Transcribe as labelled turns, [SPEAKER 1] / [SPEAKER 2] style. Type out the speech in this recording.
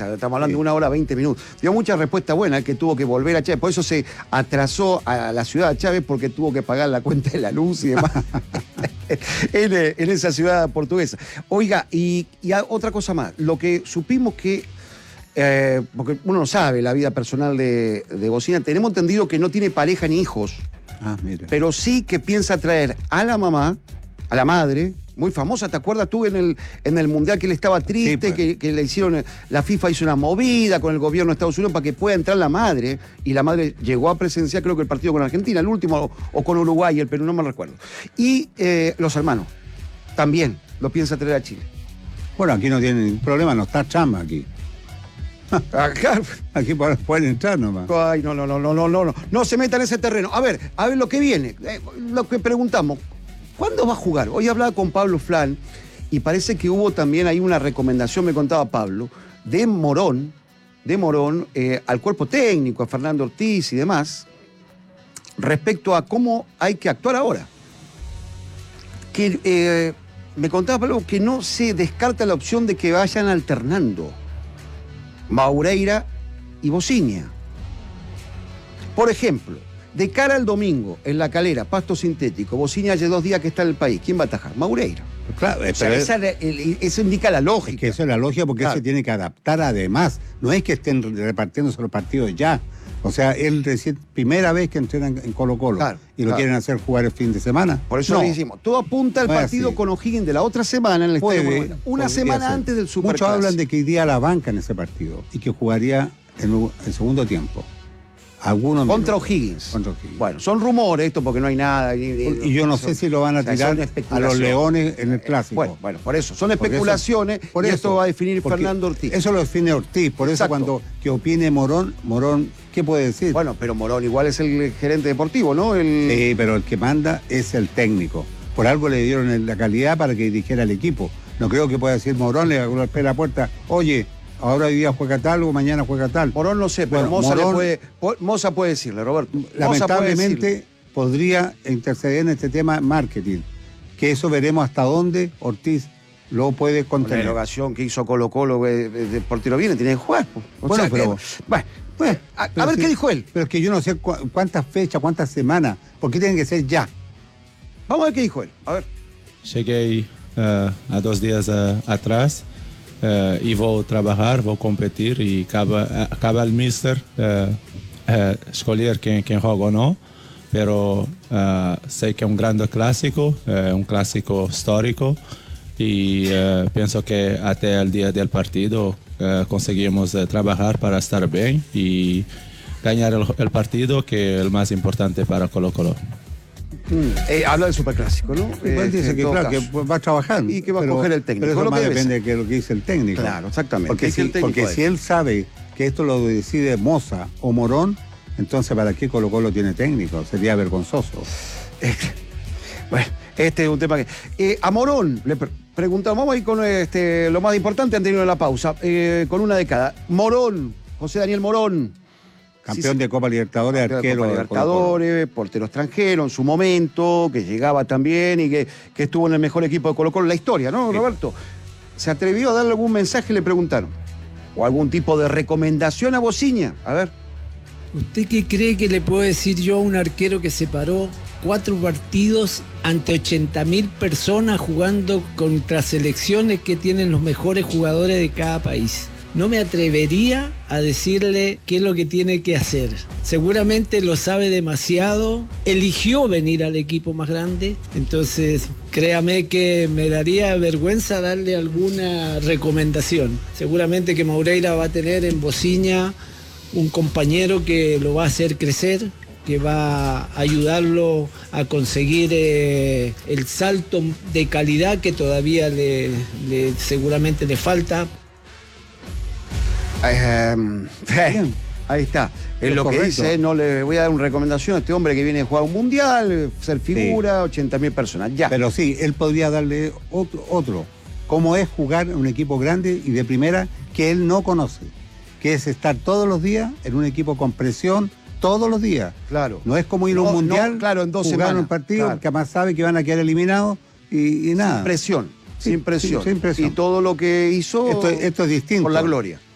[SPEAKER 1] estamos hablando de 1 hora 20 minutos. Dio mucha respuesta buena, que tuvo que volver a Chávez, por eso se atrasó a la ciudad de Chávez, porque tuvo que pagar la cuenta de la luz y demás en esa ciudad portuguesa. Oiga, y otra cosa más, lo que supimos que, porque uno no sabe la vida personal de Bocina, tenemos entendido que no tiene pareja ni hijos, pero sí que piensa traer a la mamá, a la madre, muy famosa, ¿te acuerdas tú en el Mundial que él estaba triste, sí, pues, que le hicieron, la FIFA hizo una movida con el gobierno de Estados Unidos para que pueda entrar la madre, y la madre llegó a presenciar, creo que el partido con Argentina, el último, o con Uruguay, el Perú, no me recuerdo. Y los hermanos, también lo piensa traer a Chile.
[SPEAKER 2] Bueno, aquí no tienen ningún problema, no está Chamba aquí.
[SPEAKER 1] Acá.
[SPEAKER 2] Aquí pueden entrar nomás.
[SPEAKER 1] Ay, no se meta en ese terreno. A ver lo que viene, lo que preguntamos. ¿Cuándo va a jugar? Hoy hablaba con Pablo Flan y parece que hubo también ahí una recomendación, me contaba Pablo, de Morón al cuerpo técnico, a Fernando Ortiz y demás, respecto a cómo hay que actuar ahora. Que me contaba Pablo que no se descarta la opción de que vayan alternando Maureira y Bocinia. Por ejemplo, de cara al domingo, en La Calera, pasto sintético, Bocinia hace 2 días que está en el país. ¿Quién va a atajar? Maureira.
[SPEAKER 2] Claro,
[SPEAKER 1] o sea, eso indica la lógica.
[SPEAKER 2] Es que eso es la lógica, porque él se tiene que adaptar además. No es que estén repartiéndose los partidos ya. O sea, él recién, primera vez que entrena en Colo-Colo. Claro, y lo quieren hacer jugar el fin de semana.
[SPEAKER 1] Por eso le decimos, todo apunta al partido con O'Higgins de la otra semana en el Estadio Monumental. Una semana antes del Superclásico.
[SPEAKER 2] Muchos hablan de que iría a la banca en ese partido y que jugaría en el segundo tiempo.
[SPEAKER 1] Contra O'Higgins. Bueno, son rumores esto porque no hay nada.
[SPEAKER 2] Y yo no sé si lo van a tirar a los Leones en el Clásico.
[SPEAKER 1] Bueno, por eso. Son especulaciones y esto va a definir Fernando Ortiz.
[SPEAKER 2] Eso lo define Ortiz. Por eso cuando que opine Morón, ¿qué puede decir?
[SPEAKER 1] Bueno, pero Morón igual es el gerente deportivo, ¿no?
[SPEAKER 2] Sí, pero el que manda es el técnico. Por algo le dieron la calidad para que dirigiera el equipo. No creo que pueda decir Morón, le golpea la puerta, oye, ahora hoy día juega tal o mañana juega tal.
[SPEAKER 1] Morón no sé, pero Moza puede decirle, Roberto.
[SPEAKER 2] Lamentablemente podría interceder en este tema marketing, que eso veremos hasta dónde Ortiz lo puede contener.
[SPEAKER 1] La erogación que hizo Colo-Colo de portero viene, tiene que jugar. A ver qué dijo él.
[SPEAKER 2] Pero es que yo no sé cuántas fechas, cuántas semanas, ¿por qué tienen que ser ya?
[SPEAKER 1] Vamos a ver qué dijo él. A ver.
[SPEAKER 3] Cheguei a 2 días atrás. E vou trabalhar, vou competir e cabe al mister escolher quem joga ou não, pero sei que é um grande clássico, um clássico histórico e penso que até o dia do partido conseguimos trabalhar para estar bem e ganhar o partido, que é o mais importante para Colo-Colo.
[SPEAKER 1] Habla del Superclásico, ¿no?
[SPEAKER 2] Dice que, claro, que va a trabajar.
[SPEAKER 1] Y que va a coger el técnico.
[SPEAKER 2] Pero eso más depende de lo que dice el técnico.
[SPEAKER 1] Claro, exactamente.
[SPEAKER 2] Porque si él sabe que esto lo decide Moza o Morón, entonces ¿para qué Colo-Colo tiene técnico? Sería vergonzoso.
[SPEAKER 1] Bueno, este es un tema que... a Morón le preguntamos, vamos a ir con lo más importante antes de irnos a la pausa, con una década. Morón, José Daniel Morón.
[SPEAKER 2] Campeón de Copa Libertadores, arquero.
[SPEAKER 1] Copa Libertadores, portero extranjero en su momento, que llegaba también y que estuvo en el mejor equipo de Colo-Colo en la historia, ¿no, Roberto? ¿Se atrevió a darle algún mensaje, le preguntaron? ¿O algún tipo de recomendación a Bocinia? A ver.
[SPEAKER 4] ¿Usted qué cree que le puedo decir yo a un arquero que se paró 4 partidos ante 80.000 personas jugando contra selecciones que tienen los mejores jugadores de cada país? No me atrevería a decirle qué es lo que tiene que hacer. Seguramente lo sabe demasiado. Eligió venir al equipo más grande. Entonces, créame que me daría vergüenza darle alguna recomendación. Seguramente que Maureira va a tener en Bocinia un compañero que lo va a hacer crecer, que va a ayudarlo a conseguir el salto de calidad que todavía seguramente le falta.
[SPEAKER 1] Ahí está. Es lo que dice, no le voy a dar una recomendación a este hombre que viene a jugar un mundial, ser figura, 80.000 personas. Ya.
[SPEAKER 2] Pero sí, él podría darle otro. Cómo es jugar en un equipo grande y de primera que él no conoce. Que es estar todos los días en un equipo con presión, todos los días.
[SPEAKER 1] Claro.
[SPEAKER 2] No es como ir a un mundial,
[SPEAKER 1] claro, en 2
[SPEAKER 2] jugar
[SPEAKER 1] semanas.
[SPEAKER 2] Un partido que además sabe que van a quedar eliminados y nada.
[SPEAKER 1] Sin presión.
[SPEAKER 2] Sin presión.
[SPEAKER 1] Y todo lo que hizo
[SPEAKER 2] esto es distinto.
[SPEAKER 1] Por la gloria.